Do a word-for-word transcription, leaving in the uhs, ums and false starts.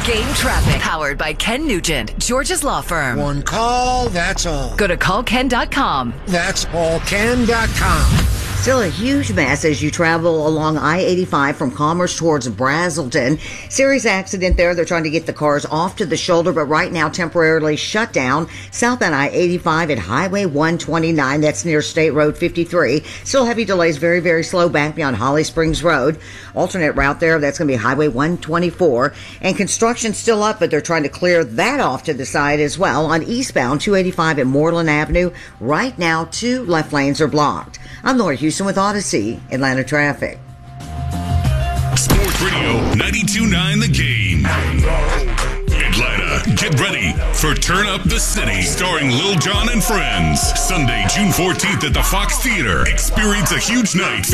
Game traffic powered by Ken Nugent, Georgia's law firm. One call, that's all. Go to call ken dot com. That's all ken dot com. Still a huge mess as you travel along I eighty-five from Commerce towards Brazelton. Serious accident there. They're trying to get the cars off to the shoulder, but right now temporarily shut down southbound I eighty-five at Highway one twenty-nine. That's near State Road fifty-three. Still heavy delays, very, very slow back beyond Holly Springs Road. Alternate route there, that's going to be Highway one twenty-four. And construction's still up, but they're trying to clear that off to the side as well. On eastbound two eighty-five at Moreland Avenue, right now two left lanes are blocked. I'm Laura Houston with Odyssey, Atlanta Traffic. Sports Radio ninety-two point nine The Game. Atlanta, get ready for Turn Up the City, starring Lil Jon and Friends. Sunday, June fourteenth at the Fox Theater. Experience a huge night